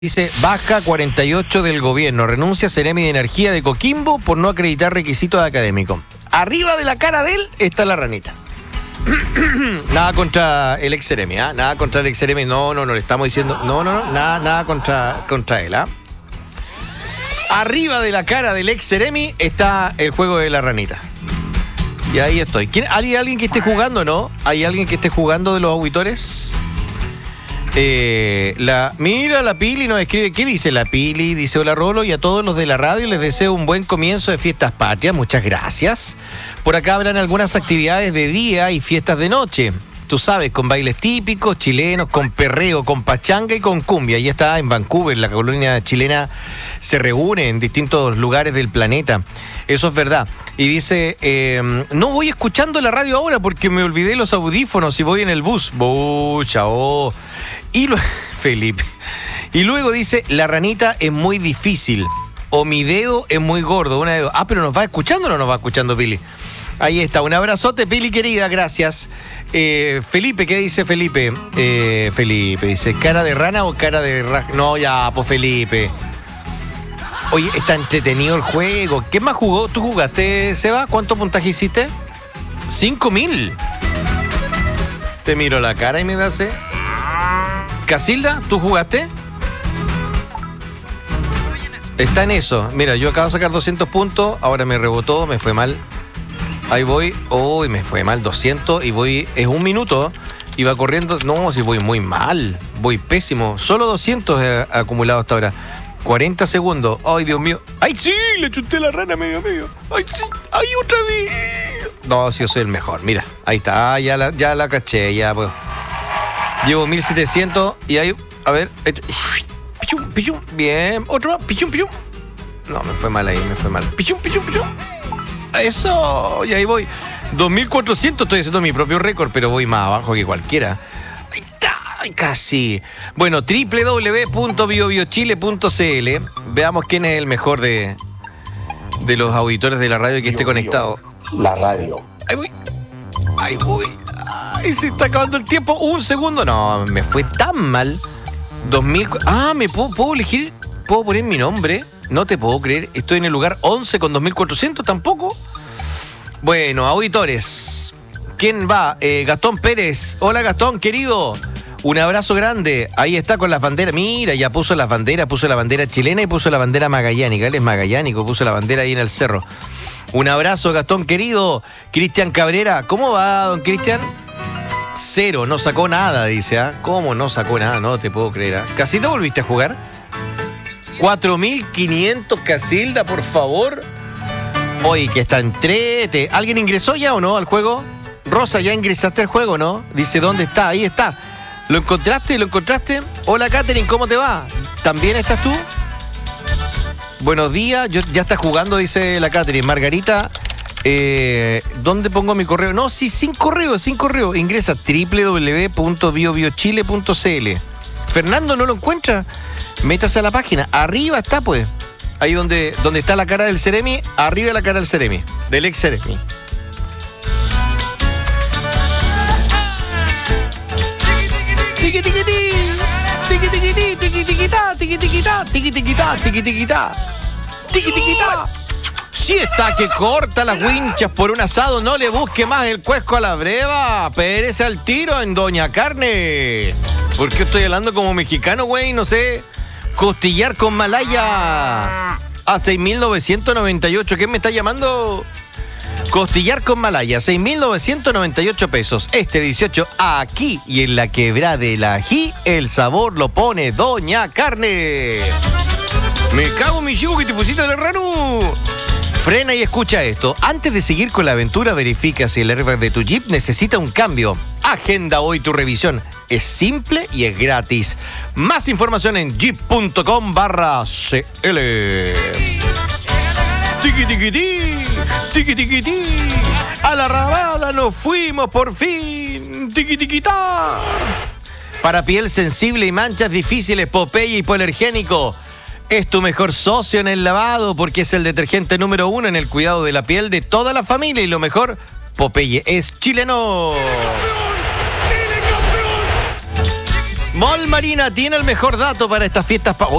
Dice, baja 48 del gobierno, renuncia Seremi de Energía de Coquimbo por no acreditar requisitos académicos. Arriba de la cara de él está la ranita. Nada contra el ex Seremi, ¿ah? Nada contra el ex Seremi, no, le estamos diciendo, nada contra él, ¿ah? Arriba de la cara del ex Seremi está el juego de la ranita. Y ahí estoy. ¿Hay alguien que esté jugando, no? ¿Hay alguien que esté jugando de los auditores? Mira, la Pili nos escribe. ¿Qué dice la Pili? Dice: hola Rolo, y a todos los de la radio les deseo un buen comienzo de fiestas patrias. Muchas gracias. Por acá habrán algunas actividades de día y fiestas de noche. Tú sabes, con bailes típicos chilenos, con perreo, con pachanga y con cumbia. Ya está en Vancouver, la colonia chilena se reúne en distintos lugares del planeta. Eso es verdad. Y dice, no voy escuchando la radio ahora porque me olvidé los audífonos y voy en el bus. Chao. Felipe. Y luego dice, la ranita es muy difícil. O mi dedo es muy gordo. Una de dos. Ah, pero ¿nos va escuchando o no nos va escuchando, Pili? Ahí está, un abrazote, Pili querida, gracias. Felipe, ¿qué dice Felipe? Felipe dice, ¿cara de rana o cara de No, ya, pues Felipe. Oye, está entretenido el juego. ¿Qué más jugó? ¿Tú jugaste, Seba? ¿Cuánto puntaje hiciste? 5.000. Te miro la cara y me das, Casilda, ¿tú jugaste? Está en eso. Mira, yo acabo de sacar 200 puntos, ahora me rebotó, me fue mal. Ahí voy, me fue mal, 200 y voy, es un minuto, y va corriendo, no, si voy muy mal, voy pésimo, solo 200 he acumulado hasta ahora, 40 segundos, ay Dios mío, ay sí, le chuté la rana medio, ay sí, ay otra vez, no, si yo soy el mejor, mira, ahí está, ya la caché, ya pues, llevo 1700 y ahí, a ver, pichum, bien, otro más, pichum, no, me fue mal, pichum, eso, y ahí voy. 2.400, estoy haciendo mi propio récord, pero voy más abajo que cualquiera. Ahí está, casi. Bueno, www.biobiochile.cl. Veamos quién es el mejor de los auditores de la radio que esté conectado. La radio. Ahí voy. Ay, se está acabando el tiempo. Un segundo. No, me fue tan mal. 2000. Ah, ¿me puedo elegir? ¿Puedo poner mi nombre? No te puedo creer, estoy en el lugar 11 con 2.400, ¿tampoco? Bueno, auditores, ¿quién va? Gastón Pérez. Hola Gastón, querido. Un abrazo grande. Ahí está con las banderas. Mira, ya puso la bandera chilena y puso la bandera magallánica. Él es magallánico, puso la bandera ahí en el cerro. Un abrazo, Gastón, querido. Cristian Cabrera, ¿cómo va, don Cristian? 0, no sacó nada, dice, ¿ah? ¿Cómo no sacó nada? No te puedo creer, ¿ah? ¿Casi te volviste a jugar? 4.500, Casilda, por favor. Oye, que está entrete. ¿Alguien ingresó ya o no al juego? Rosa, ¿ya ingresaste al juego, no? Dice, ¿dónde está? Ahí está. ¿Lo encontraste? Hola, Katherine, ¿cómo te va? ¿También estás tú? Buenos días, ya está jugando, dice la Katherine. Margarita, ¿dónde pongo mi correo? No, sí, sin correo. Ingresa www.biobiochile.cl. Fernando, ¿no lo encuentra? Métase a la página. Arriba está, pues. Ahí donde está la cara del Seremi. Arriba la cara del Seremi. Del ex Seremi. Si está que corta las winchas por un asado, no le busque más el cuesco a la breva. Pérese al tiro en Doña Carne. ¿Por qué estoy hablando como mexicano, güey? No sé. Costillar con Malaya a 6.998. ¿Quién me está llamando? Costillar con Malaya, 6.998 pesos. Este 18 aquí y en la Quebrada del Ají, el sabor lo pone Doña Carne. Me cago en mi chivo que te pusiste de raro. Frena y escucha esto. Antes de seguir con la aventura, verifica si el airbag de tu Jeep necesita un cambio. Agenda hoy tu revisión. Es simple y es gratis. Más información en jeep.com/cl. Tiqui. A la rabada nos fuimos por fin. Tiquitiquitá. Para piel sensible y manchas difíciles, Popeye Hipoalergénico es tu mejor socio en el lavado porque es el detergente número 1 en el cuidado de la piel de toda la familia. Y lo mejor, Popeye es chileno. Mall Marina tiene el mejor dato para estas fiestas.